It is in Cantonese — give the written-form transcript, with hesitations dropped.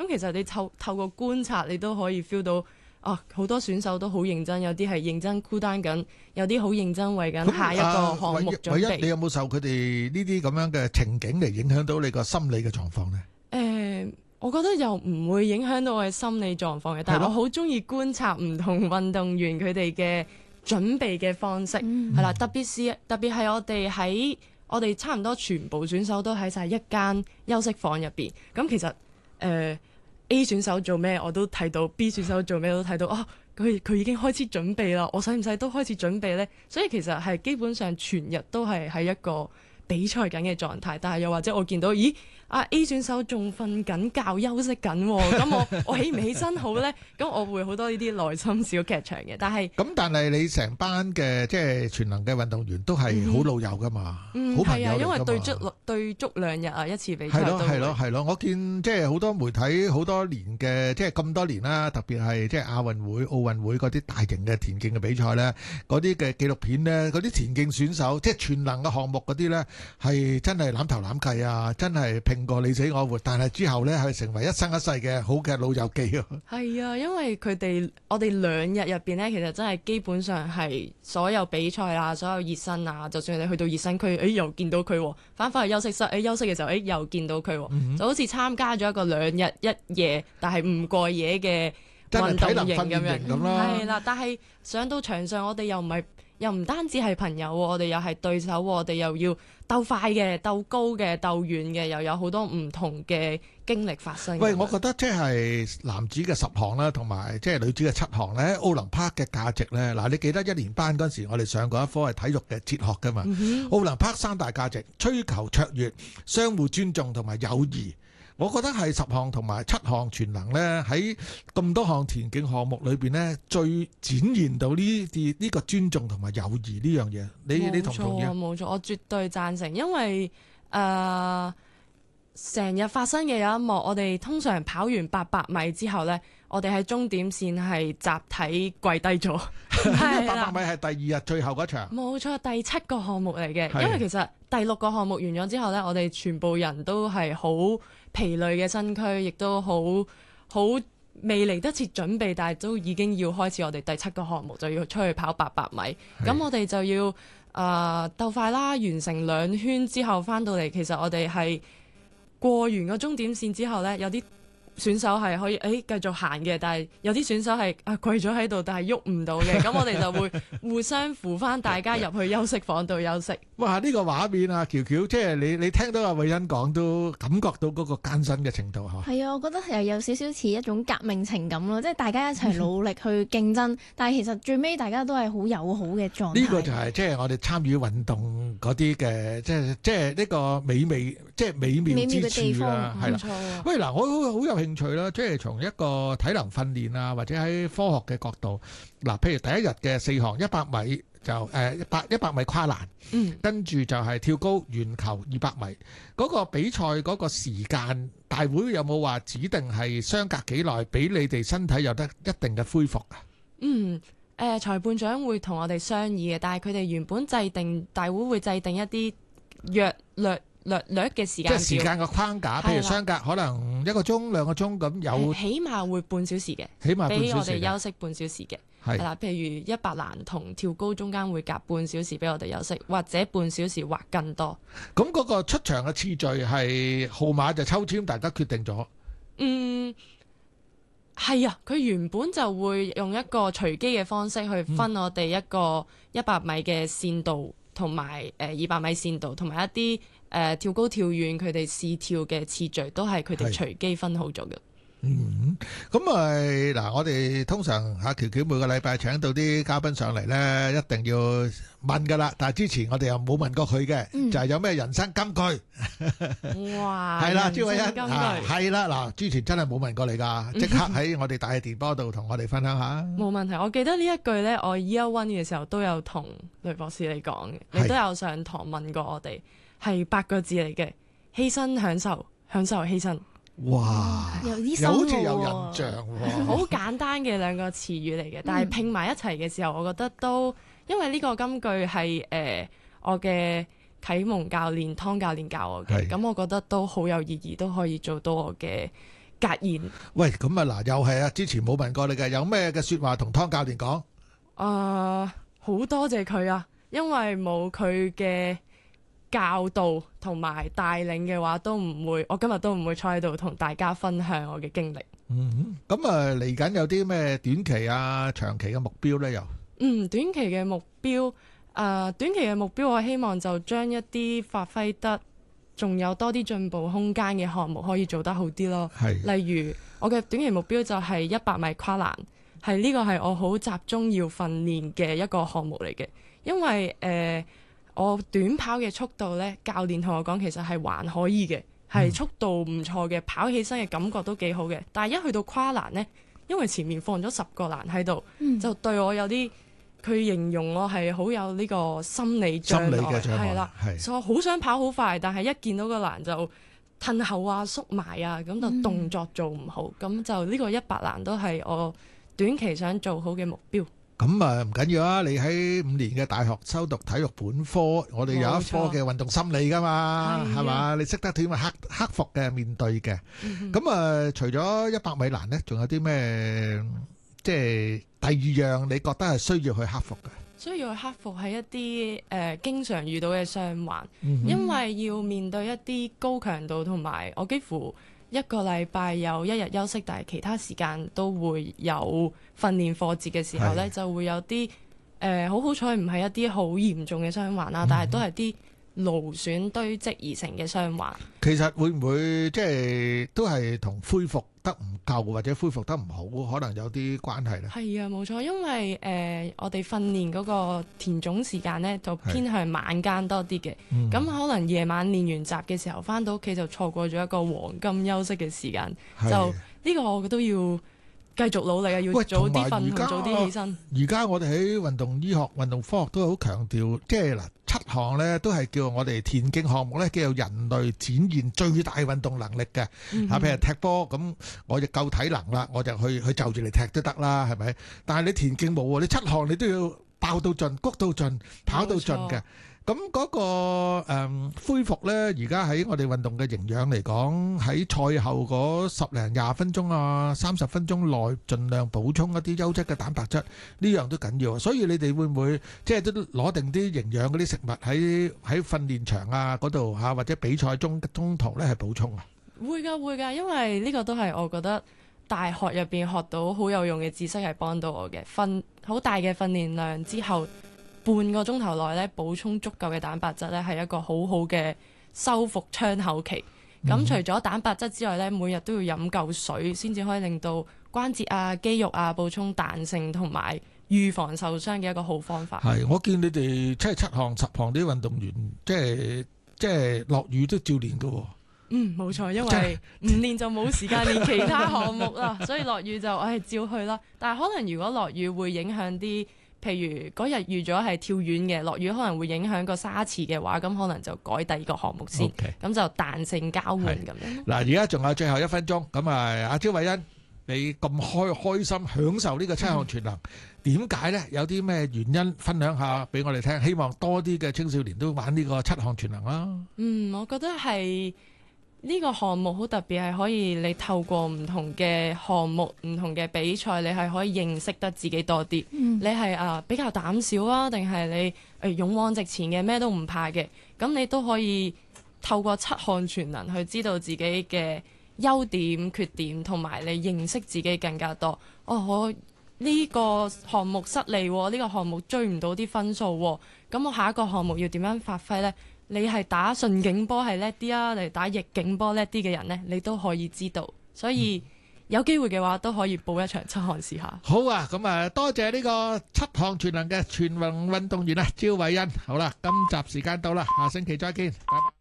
其實你透過觀察，你都可以 feel 到好多選手都好認真，有啲係認真 cool down 緊，有啲好認真為緊下一個項目準備。 唯一你有冇受佢哋呢啲咁樣嘅情景嚟影響到你個心理嘅狀況呢？ 我覺得又唔會影響到我嘅心理狀況嘅，但係我好中意觀察唔同運動員佢哋嘅準備嘅方式，係啦，特別係我哋差唔多全部選手都喺晒一間休息房入邊。咁其實A 選手做咩我都睇到，B 選手做咩都睇到。佢已經開始準備啦，我使唔使都開始準備呢？所以其實係基本上全日都係喺一個比賽緊嘅狀態，但係又或者我見到A 選手仲瞓緊覺休息緊，咁我起唔起身好呢？咁我會好多呢啲內心小劇場嘅。但係你成班嘅即係全能嘅運動員都係好老友噶嘛，好朋友嚟㗎嘛。因為對足2日啊，一次比賽都係咯。我見即係好多媒體好多年嘅，即係咁多年啦，特別係即係亞運會、奧運會嗰啲大型嘅田徑嘅比賽咧，嗰啲嘅紀錄片咧，嗰啲田徑選手即係全能嘅項目嗰啲咧，係真係攬頭攬計啊，真係拼過你死我活，但係之後呢係成為一生一世嘅好嘅老友記啊！ 係啊，因為我哋2日入邊呢，其實真係基本上係所有比賽啊，所有熱身啊，就算你去到熱身區，又見到佢，翻返去休息室，休息嘅時候，又見到佢，就好似參加咗一個2日1夜，但係唔過夜嘅運動營咁樣。係啦，但係上到場上，我哋又唔單止係朋友，我哋又係對手，我哋又要鬥快嘅、鬥高嘅、鬥遠嘅，又有好多唔同嘅經歷發生。 喂，我覺得即係男子嘅10項啦，同埋即係女子嘅7項咧，奧林匹克嘅價值咧。嗱，你記得1年班嗰陣時，我哋上過一科係體育嘅哲學噶嘛？奧林匹克3大價值：追求卓越、相互尊重同埋友誼。我覺得係10項同埋7項全能咧，喺咁多項田徑項目裏邊咧，最展現到呢個尊重同埋友誼呢樣嘢。你同唔同意啊？ 冇錯，我絕對贊成，因為成日發生嘅有一幕，我哋通常跑完800米之後咧，我哋喺終點線係集體跪低咗。 800米係第2日最後嗰場。冇錯，第7個項目嚟嘅，因為其實第6個項目完咗之後咧，我哋全部人都係好疲累嘅身軀，亦都好未嚟得切準備，但係都已經要開始我哋第7個項目，就要出去跑800米。咁我哋就要鬥快啦，完成2圈之後翻到嚟，其實我哋係過完個終點線之後呢，有啲選手係可以繼續行嘅，但係有啲選手係跪咗喺度，但係喐唔到嘅。咁我哋就會互相扶翻大家入去休息房度休息。 哇！呢個畫面啊，喬喬，即係你聽到阿偉恩講都感覺到嗰個艱辛嘅程度嚇。 係啊，我覺得係有少少似一種革命情感咯，即係大家一齊努力去競爭，但係其實最尾大家都係好友好嘅狀態。 呢個就係即係我哋參與運動嗰啲嘅，即係呢個美妙之處啦，係啦。喂，嗱，我好有興趣啦，即係從一個體能訓練啊，或者喺科學嘅角度，嗱，譬如第一日嘅4項100米就100米跨欄，跟住就係跳高、鉛球200米嗰個比賽嗰個時間，大會有冇話指定係相隔幾耐，俾你哋身體有得一定嘅恢復啊？ 裁判長會同我哋商議嘅，但係佢哋原本大會會制定一啲略嘅時間， 即係時間嘅框架，譬如相隔可能1個鐘、2個鐘咁有， 起碼會半小時嘅， 起碼俾我哋休息半小時嘅。 係啦，譬如100欄同跳高中間會隔半小時俾我哋休息，或者半小時或更多。 咁嗰個出場嘅次序係號碼就抽籤，大家決定咗。 係啊，佢原本就會用一個隨機嘅方式去分我哋一個100米嘅線道，同埋200米線道，同埋一啲跳高跳遠佢哋試跳嘅次序，都係佢哋隨機分好咗嘅。 咁嗱，我哋通常阿喬喬每個禮拜請到啲嘉賓上嚟咧，一定要問噶啦。但係之前我哋又冇問過佢嘅，就係有咩人生金句。 哇！ 係啦，朱偉恩係啦，嗱，之前真係冇問過你噶，即刻喺我哋大氣電波度同我哋分享下。 冇問題，我記得呢一句咧，我 Year One 嘅時候都有同雷博士你講嘅，你都有上堂問過我哋，係8個字嚟嘅：犧牲享受，享受犧牲。 哇！ 有啲好似有印象喎。 好簡單嘅2個詞語嚟嘅，但係拼埋一齊嘅時候，我覺得都因為呢個金句係我嘅啟蒙教練湯教練教我嘅，咁我覺得都好有意義，都可以做到我嘅格言。 喂，咁啊嗱，又係啊，之前冇問過你嘅，有咩嘅説話同湯教練講？ 好多謝佢啊，因為冇佢嘅教導同埋帶領嘅話，我今日都唔會坐喺度同大家分享我嘅經歷。 咁嚟緊有啲咩短期啊、長期嘅目標呢？又短期嘅目標，我希望就將一啲發揮得仲有多啲進步空間嘅項目可以做得好啲咯。例如我嘅短期目標就係100米跨欄，呢個係我好集中要訓練嘅一個項目嚟嘅，因為我短跑嘅速度呢，教練同我講其實係還可以嘅。係速度唔錯嘅，跑起身嘅感覺都幾好嘅。但係一去到跨欄呢，因為前面放咗10個欄喺度，就對我有啲，佢形容我係好有呢個心理障礙，係啦，所以我好想跑好快，但係一見到個欄就褪後啊、縮埋啊，咁就動作做唔好，咁就呢個100欄都係我短期想做好嘅目標。 咁唔緊要啊！你喺5年嘅大學修讀體育本科，我哋有一科嘅運動心理噶嘛，係嘛？你識得點樣克服嘅面對嘅。咁除咗100米欄呢，仲有啲咩？即係第二樣，你覺得係需要去克服嘅？ 需要去克服係一啲經常遇到嘅傷患，因為要面對一啲高強度同埋我幾乎1個禮拜有1日休息，但係其他時間都會有訓練課節嘅時候呢，就會有啲好彩唔係一啲好嚴重嘅傷患啦，但係都係啲勞損堆積而成嘅傷患。 其實會唔會即係都係同恢復得唔夠或者恢復得唔好，可能有啲關係呢？ 係啊，冇錯，因為我哋訓練嗰個田總時間呢，就偏向晚間多啲嘅，咁可能夜晚練完習嘅時候返到屋企就錯過咗一個黃金休息嘅時間，就呢個我都要繼續努力啊！要早啲瞓同早啲起身。 而家我哋喺運動醫學、運動科學都好強調，即係嗱7項呢都係叫我哋田徑項目呢，叫做人類展現最大運動能力嘅。譬如踢波咁，我就夠體能啦，我就去就住嚟踢都得啦，係咪？但係你田徑冇喎，你7項你都要爆到盡、谷到盡、跑到盡嘅。咁嗰個恢復呢，而家喺我哋運動嘅營養嚟講，喺賽後嗰10零20分鐘啊、30分鐘內，盡量補充一啲優質嘅蛋白質，呢樣都緊要。所以你哋會唔會即係都攞定啲營養嗰啲食物喺訓練場啊嗰度嚇，或者比賽中途呢係補充啊？ 會㗎，因為呢個都係我覺得大學入邊學到好有用嘅知識，係幫到我嘅。好大嘅訓練量之後，半個鐘頭內咧補充足夠嘅蛋白質咧，係一個好好嘅修復窗口期。咁除咗蛋白質之外咧，每日都要飲夠水，先至可以令到關節啊、肌肉啊補充彈性，同埋預防受傷嘅一個好方法。 係，我見你哋7項10項啲運動員，即係落雨都照練㗎喎。 冇錯，因為唔練就冇時間練其他項目啦，所以落雨就照去啦。但係可能如果落雨會影響啲，譬如嗰日預咗係跳遠嘅，落雨可能會影響個沙池嘅話，咁可能就改第二個項目先，咁就彈性交換咁樣。嗱， 而家仲有最後1分鐘，咁阿招偉欣，你咁開心享受呢個7項全能，點解呢？有啲咩原因分享下俾我哋聽？希望多啲嘅青少年都玩呢個7項全能啦。 我覺得係。呢個項目好特別，係可以你透過唔同嘅項目、唔同嘅比賽，你係可以認識得自己多啲。你係比較膽小啊，定係你勇往直前嘅，咩都唔怕嘅。咁你都可以透過7項全能去知道自己嘅優點、缺點，同埋你認識自己更加多。我呢個項目失利，呢個項目追唔到啲分數，咁我下一個項目要點樣發揮呢？你係打順境波係叻啲啊，嚟打逆境波叻啲嘅人呢，你都可以知道。所以有機會嘅話，都可以報一場7項試下。 好啊，咁多謝呢個7項全能嘅全能運動員啊，招偉欣。好啦，今集時間到啦，下星期再見，拜拜。